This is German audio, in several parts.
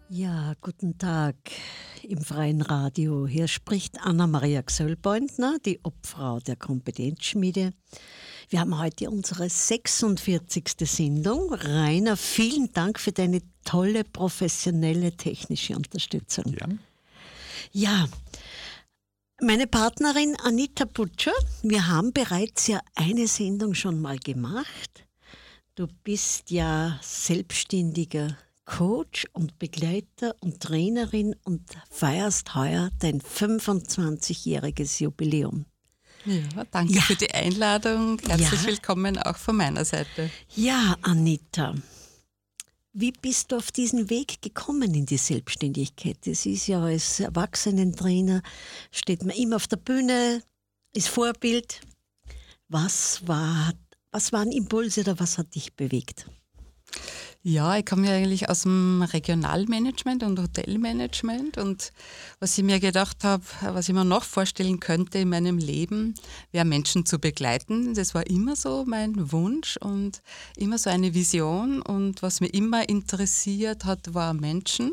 Ja, guten Tag im Freien Radio. Hier spricht Anna-Maria Gsöllbeutner, die Obfrau der Kompetenzschmiede. Wir haben heute unsere 46. Sendung. Rainer, vielen Dank für deine tolle, professionelle, technische Unterstützung. Ja. Ja, meine Partnerin Anita Butcher, wir haben bereits ja eine Sendung schon mal gemacht. Du bist ja selbstständiger Coach und Begleiter und Trainerin und feierst heuer dein 25-jähriges Jubiläum. Ja, danke für die Einladung. Herzlich willkommen auch von meiner Seite. Ja, Anita, wie bist du auf diesen Weg gekommen in die Selbstständigkeit? Das ist ja als Erwachsenentrainer, steht man immer auf der Bühne, ist Vorbild. Was waren Impulse oder was hat dich bewegt? Ja, ich komme ja eigentlich aus dem Regionalmanagement und Hotelmanagement und was ich mir gedacht habe, was ich mir noch vorstellen könnte in meinem Leben, wäre Menschen zu begleiten. Das war immer so mein Wunsch und immer so eine Vision und was mich immer interessiert hat, war Menschen,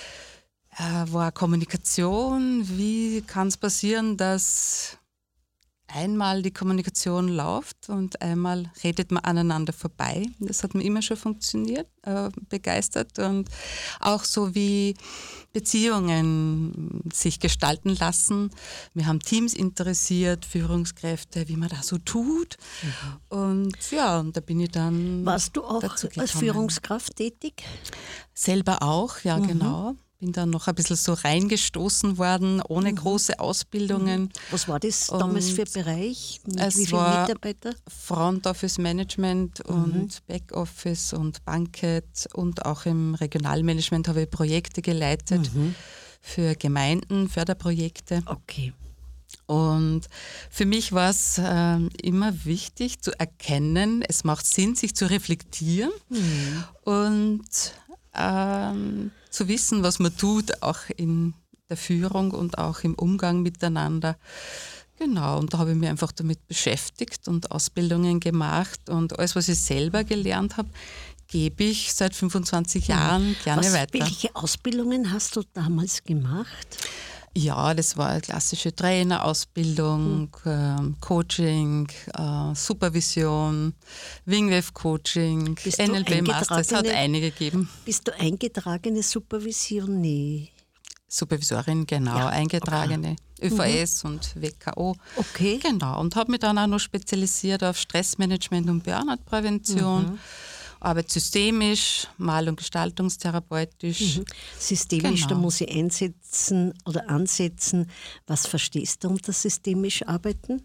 war Kommunikation. Wie kann es passieren, dass einmal die Kommunikation läuft und einmal redet man aneinander vorbei. Das hat mir immer schon funktioniert, begeistert und auch so wie Beziehungen sich gestalten lassen. Wir haben Teams interessiert, Führungskräfte, wie man das so tut. Und ja, und da bin ich dann Warst du auch als Führungskraft tätig? Selber auch, ja genau. Bin dann noch ein bisschen so reingestoßen worden, ohne große Ausbildungen. Was war das damals für Bereich? Mit wie vielen Mitarbeitern? Front Office Management und Backoffice und Banket und auch im Regionalmanagement habe ich Projekte geleitet für Gemeinden, Förderprojekte. Okay. Und für mich war es immer wichtig zu erkennen, es macht Sinn, sich zu reflektieren und zu wissen, was man tut, auch in der Führung und auch im Umgang miteinander. Genau, und da habe ich mich einfach damit beschäftigt und Ausbildungen gemacht und alles, was ich selber gelernt habe, gebe ich seit 25 Jahren gerne weiter. Welche Ausbildungen hast du damals gemacht? Ja, das war eine klassische Trainerausbildung, Coaching, Supervision, Wingwave-Coaching, NLP-Master, es hat einige gegeben. Bist du eingetragene Supervision? Nee. Supervisorin, genau, ja, eingetragene ÖVS und WKO. Okay. Genau, und habe mich dann auch noch spezialisiert auf Stressmanagement und Burnout-Prävention. Arbeit systemisch, Mal- und gestaltungstherapeutisch. Systemisch, genau. Da muss ich ansetzen. Was verstehst du unter systemisch arbeiten?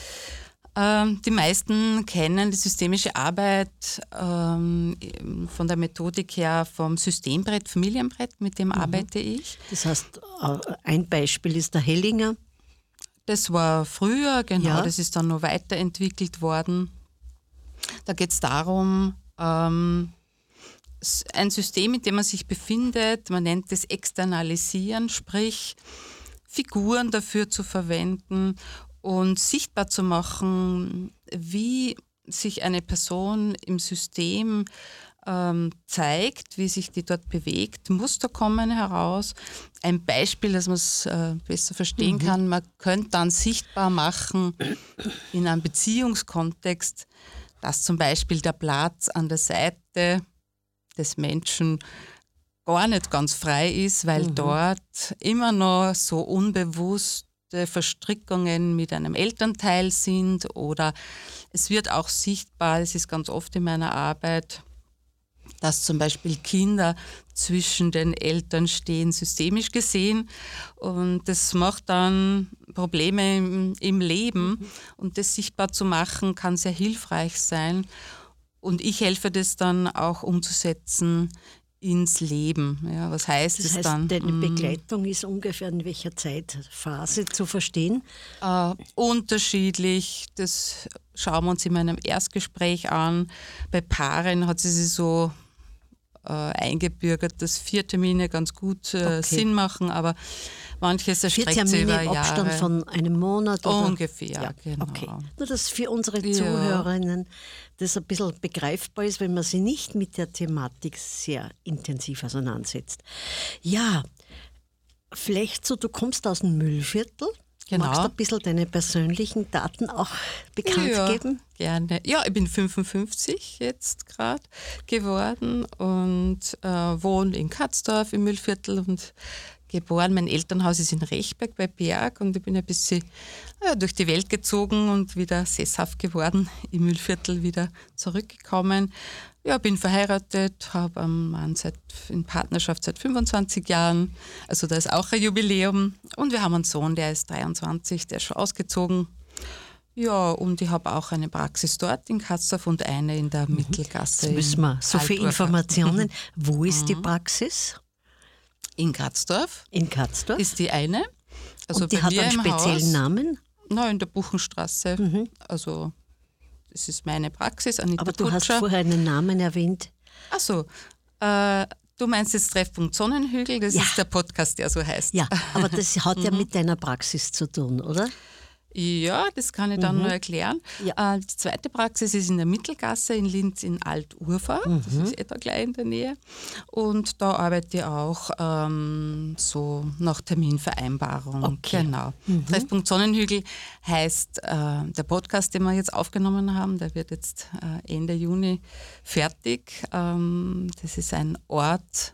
Die meisten kennen die systemische Arbeit von der Methodik her vom Systembrett, Familienbrett, mit dem arbeite ich. Das heißt, ein Beispiel ist der Hellinger. Das war früher, genau, Ja. Das ist dann noch weiterentwickelt worden. Da geht es darum, ein System, in dem man sich befindet, man nennt es Externalisieren, sprich Figuren dafür zu verwenden und sichtbar zu machen, wie sich eine Person im System zeigt, wie sich die dort bewegt. Muster kommen heraus. Ein Beispiel, dass man es besser verstehen kann, man könnte dann sichtbar machen in einem Beziehungskontext, dass zum Beispiel der Platz an der Seite des Menschen gar nicht ganz frei ist, weil dort immer noch so unbewusste Verstrickungen mit einem Elternteil sind oder es wird auch sichtbar, das ist ganz oft in meiner Arbeit, dass zum Beispiel Kinder zwischen den Eltern stehen, systemisch gesehen. Und das macht dann Probleme im Leben. Und das sichtbar zu machen, kann sehr hilfreich sein. Und ich helfe das dann auch umzusetzen ins Leben. Ja, was heißt das dann? Deine Begleitung ist ungefähr in welcher Zeitphase zu verstehen? Unterschiedlich. Das schauen wir uns in meinem Erstgespräch an. Bei Paaren hat sie sich so eingebürgert, dass 4 Termine ganz gut Sinn machen, aber manches erstreckt sich über Jahre. Abstand von einem Monat? Oder? Ungefähr, ja, genau. Okay. Nur, dass für unsere Zuhörerinnen das ein bisschen begreifbar ist, wenn man sich nicht mit der Thematik sehr intensiv auseinandersetzt. Ja, vielleicht so, du kommst aus dem Mühlviertel. Genau. Magst du ein bisschen deine persönlichen Daten auch bekannt geben? Gerne. Ja, ich bin 55 jetzt gerade geworden und wohne in Katzdorf im Mühlviertel und geboren. Mein Elternhaus ist in Rechberg bei Berg und ich bin ein bisschen durch die Welt gezogen und wieder sesshaft geworden, im Mühlviertel wieder zurückgekommen. Ja, bin verheiratet, habe einen Mann in Partnerschaft seit 25 Jahren, also da ist auch ein Jubiläum. Und wir haben einen Sohn, der ist 23, der ist schon ausgezogen. Ja, und ich habe auch eine Praxis dort in Katzdorf und eine in der Mittelgasse. Jetzt müssen wir so viele Informationen. Wo ist die Praxis? In Katzdorf. In Katzdorf? Ist die eine. Also und die hat einen speziellen Namen? Nein, in der Buchenstraße. Also das ist meine Praxis, Anita Aber du Putscher. hast vorher einen Namen erwähnt. Ach so, du meinst jetzt Treffpunkt Sonnenhügel, das ist der Podcast, der so heißt. Ja, aber das hat ja mit deiner Praxis zu tun, oder? Ja, das kann ich dann noch erklären. Ja. Die zweite Praxis ist in der Mittelgasse in Linz in Alt-Urfa. Das ist etwa gleich in der Nähe. Und da arbeite ich auch so nach Terminvereinbarung. Okay. Genau. Treffpunkt Sonnenhügel heißt der Podcast, den wir jetzt aufgenommen haben, der wird jetzt Ende Juni fertig. Das ist ein Ort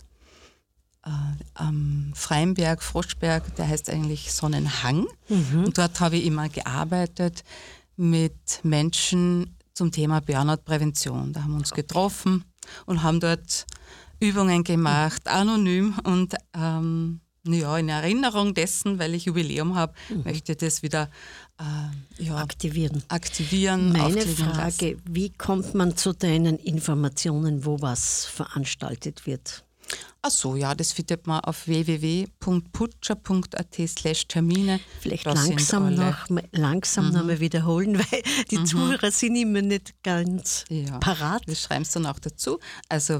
am Freienberg, Froschberg, der heißt eigentlich Sonnenhang. Und dort habe ich immer gearbeitet mit Menschen zum Thema Burnout-Prävention. Da haben wir uns getroffen und haben dort Übungen gemacht, anonym und in Erinnerung dessen, weil ich Jubiläum habe, möchte ich das wieder aktivieren. Meine Frage, wie kommt man zu deinen Informationen, wo was veranstaltet wird? Ach so, ja, das findet man auf www.putscher.at/Termine. Vielleicht langsam nochmal wiederholen, weil die Zuhörer sind immer nicht ganz parat. Das schreibst du dann auch dazu. Also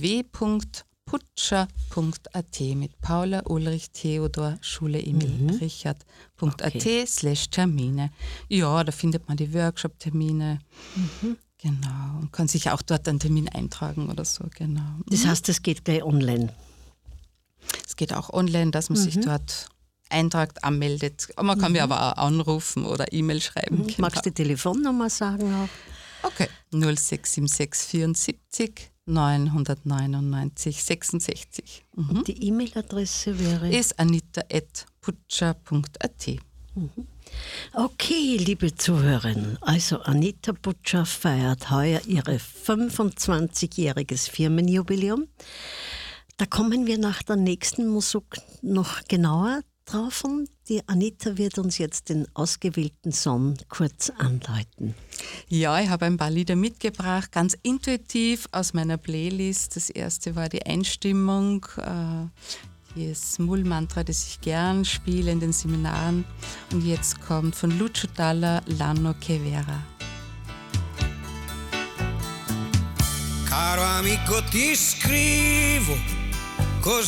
www.putscher.at mit Paula, Ulrich, Theodor, Schule, Emil, Richard.at/Termine. Ja, da findet man die Workshop-Termine. Genau, und kann sich auch dort einen Termin eintragen oder so, genau. Das heißt, es geht gleich online? Es geht auch online, dass man sich dort eintragt, anmeldet. Man kann mir aber auch anrufen oder E-Mail schreiben. Genau. Magst du die Telefonnummer sagen auch? Okay, 0676 74 999 66. Und die E-Mail-Adresse wäre? Ist anita@putscher.at. Okay, liebe Zuhörerinnen, also Anita Putscher feiert heuer ihre 25-jähriges Firmenjubiläum. Da kommen wir nach der nächsten Musik noch genauer drauf und die Anita wird uns jetzt den ausgewählten Song kurz andeuten. Ja, ich habe ein paar Lieder mitgebracht, ganz intuitiv aus meiner Playlist. Das erste war die Einstimmung, das Mull-Mantra, das ich gern spiele in den Seminaren. Und jetzt kommt von Lucio Dalla L'anno che verrà. Caro amico, ti scrivo